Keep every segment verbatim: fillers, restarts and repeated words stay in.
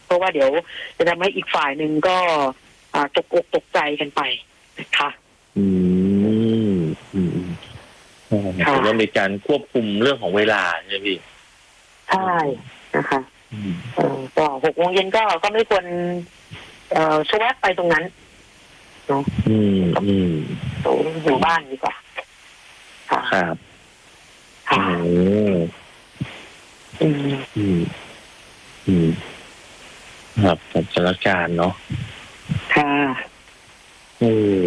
เพราะว่าเดี๋ยวจะทำให้อีกฝ่ายหนึ่งก็ตกอกตกใจกันไปนะคะอืมอืมค่ะก็มีการควบคุมเรื่องของเวลาใช่ไหมพี่ใช่นะคะก็หกโมงเย็นก็ก็ไม่ควรเอ่อชวกไปตรงนั้นเนาะอืมอืมอยู่บ้านดีกว่าค่ะครับโอ้อืมอืมอืมครับกับสถานการณ์เนาะค่ะเออ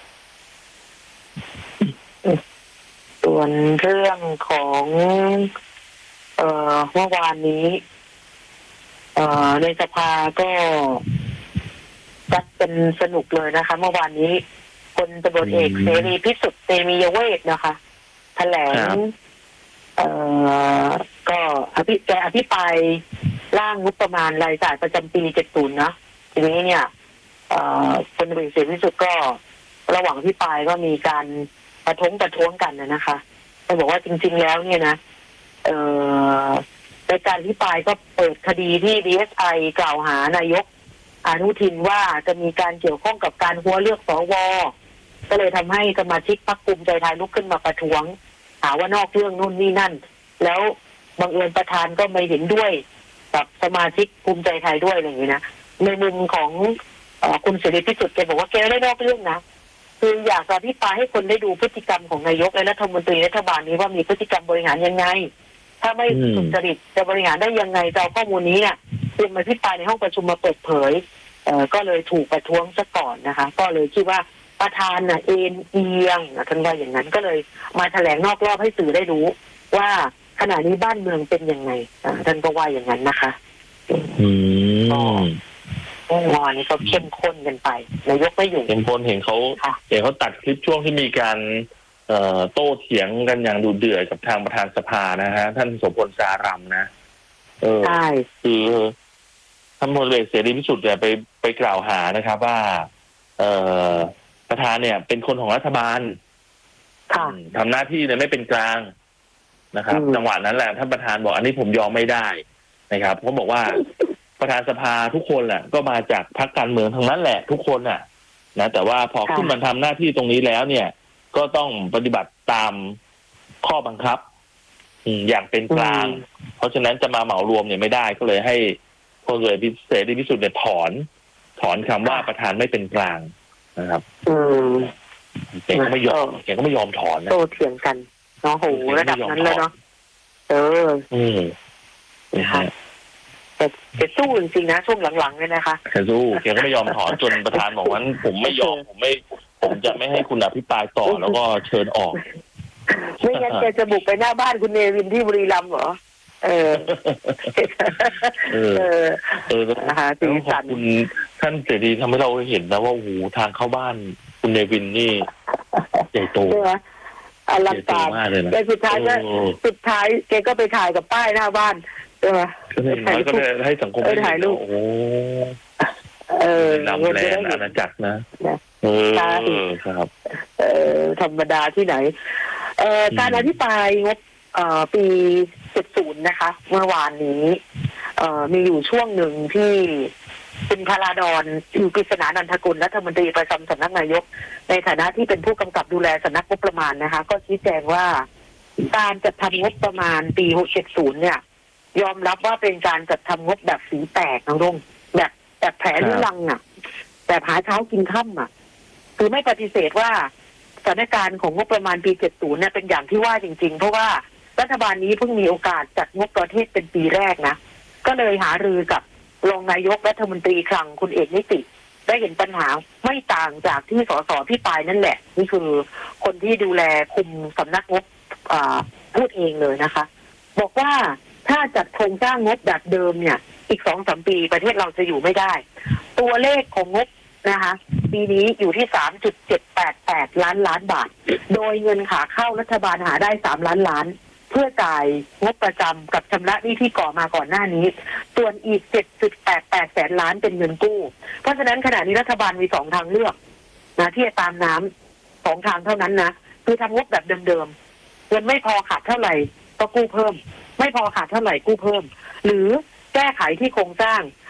ส่วนเรื่องของเอ่อเมื่อวานนี้เอ่อในสภาก็จัดเป็นสนุกเลยนะคะเมื่อวานนี้พลตำรวจเอกเสรีพิสุทธิ์เตมียเวทนะคะแถลงเอ่อก็อภิแกอภิปรายร่างงบประมาณรายจ่ายประจำปีเจ็ดสิบนะทีนี้เนี่ยเอ่อพลตำรวจเอกเสรีพิสุทธิ์ก็ระหว่างอภิปรายก็มีการประท้วงประท้วงกันนะคะแต่บอกว่าจริงๆแล้วเนี่ยนะเอ่อในการอภิปรายก็เปิดคดีที่ ดี เอส ไอ กล่าวหานายกอนุทินว่าจะมีการเกี่ยวข้องกับการหัวเลือกสวก็เลยทำให้สมาชิกพรรคภูมิใจไทยลุกขึ้นมาประท้วงหาว่านอกเรื่องนู่นนี่นั่นแล้วบังเอิญประธานก็ไม่เห็นด้วยกับสมาชิกภูมิใจไทยด้วยอะไรอย่างนี้นะในมุมของเอ่อคุณเสรีพิสุทธิ์แกบอกว่าแกไม่ได้นอกเรื่องนะคืออยากจะอภิปรายให้คนได้ดูพฤติกรรมของนายกและรัฐมนตรีรัฐบาลนี้ว่ามีพฤติกรรมบริหารยังไงถ้าไม่สุจริตจะบริหารได้ยังไงจะเอาข้อมูลนี้เนี่ยเตรียมมาอภิปรายในห้องประชุมมาเปิดเผยเอ่อก็เลยถูกประท้วงซะก่อนนะคะก็เลยคิดว่าประธานน่ะเอ็นเอียงท่านว่าอย่างนั้นก็เลยมาแถลงนอกรอบให้สื่อได้รู้ว่าขณะนี้บ้านเมืองเป็นยังไงท่านก็ว่าอย่างนั้นนะคะอืมเมื่อวานนี้ก็เข้มข้นกันไปนายกไม่อยู่เข้มข้นเห็นเขาเห็นเขาตัดคลิปช่วงที่มีการเอ่อโต้เถียงกันอย่างดุเดือดกับทางประธานสภานะฮะท่านโสพลสารัมนะเออใช่คือท่านพลเอกเสรีพิสุทธิ์เนี่ยไปไปกล่าวหานะครับว่าเอ่อประธานเนี่ยเป็นคนของรัฐบาลทำหน้าที่เนี่ยไม่เป็นกลางนะครับจังหวะนั้นแหละท่านประธานบอกอันนี้ผมยอมไม่ได้นะครับเขาบอกว่าประธานสภาทุกคนแหละก็มาจากพรรคการเมืองทั้งนั้นแหละทุกคนน่ะนะแต่ว่าพอขึ้นมาทำหน้าที่ตรงนี้แล้วเนี่ยก็ต้องปฏิบัติตามข้อบังคับอย่างเป็นกลางเพราะฉะนั้นจะมาเหมารวมเนี่ยไม่ได้ก็เลยให้พลเอกเสรีพิสุทธิ์เนี่ยถอนถอนคำว่าประธานไม่เป็นกลางนะครับแกก็ไม่ยอมแกก็ไม่ยอมถอนนะโตเถียงกันเนาะโหระดับนั้นเลยเนาะเอออืมนะคะแต่แกสู้จริงๆนะช่วงหลังๆเนี่ยนะคะแกสู้แกก็ไม่ยอมถอนจนประธานบอกว่าผมไม่ยอมผมไม่ผมจะไม่ให้คุณอภิปรายต่อแล้วก็เชิญออกไม่งั้นแกจะบุกไปหน้าบ้านคุณเนวินที่บุรีรัมย์เหรอเออเออเออนะคะขอบคุณท่านเสรีทำให้เราเห็นนะว่าโอ้โหทางเข้าบ้านคุณเนวินนี่ใหญ่โตอลังการแต่สุดท้ายก็สุดท้ายแกก็ไปถ่ายกับป้ายหน้าบ้านใช่ไหมก็เลยก็เลยให้สังคมได้ถ่ายรูปโอ้เออลำแรงอาณาจักรนะเออครับเออธรรมดาที่ไหนเอ่อการอภิปรายงบเอ่อปีเจ็ดสิบนะคะเมื่อวานนี้เอ่อมีอยู่ช่วงหนึ่งที่คุณพราดอนกฤษณานันทกุลรัฐมนตรีประจำสำนักนายกในฐานะที่เป็นผู้กำกับดูแลสำนักงบประมาณนะคะก็ชี้แจงว่าการจัดทำงบประมาณปีเจ็ดสิบเนี่ยยอมรับว่าเป็นการจัดทำงบแบบสีแตกนะลุงแบบแบบแผลลุลังอ่ะแบบหาเช้ากินค่ำอ่ะคือไม่ปฏิเสธว่าสถานการณ์ของงบประมาณปีเจ็ดสิบเนี่ยเป็นอย่างที่ว่าจริงๆเพราะว่ารัฐบาลนี้เพิ่งมีโอกาสจัดงบประเทศเป็นปีแรกนะก็เลยหารือกับรองนายกรัฐมนตรีคลังคุณเอกนิติได้เห็นปัญหาไม่ต่างจากที่สสพี่ปายนั่นแหละนี่คือคนที่ดูแลคุมสำนักงบพูดเองเลยนะคะบอกว่าถ้าจัดโครงสร้างงบแบบเดิมเนี่ยอีกสองสามปีประเทศเราจะอยู่ไม่ได้ตัวเลขของงบนะคะปีนี้อยู่ที่ สามจุดเจ็ดแปดแปด ล้านล้านบาทโดยเงินขาเข้ารัฐบาลหาได้สามล้านล้านเพื่อจ่ายงบประจำกับชำระหนี้ที่ก่อมาก่อนหน้านี้ส่วนอีก เจ็ดจุดแปดแปด แสนล้านเป็นเงินกู้เพราะฉะนั้นขณะนี้รัฐบาลมีสองทางเลือกนะที่จะตามน้ำสองทางเท่านั้นนะคือทำงบแบบเดิมๆเงินไม่พอขาดเท่าไหร่ก็กู้เพิ่มไม่พอขาดเท่าไหร่กู้เพิ่มหรือแก้ไขที่โครงสร้าง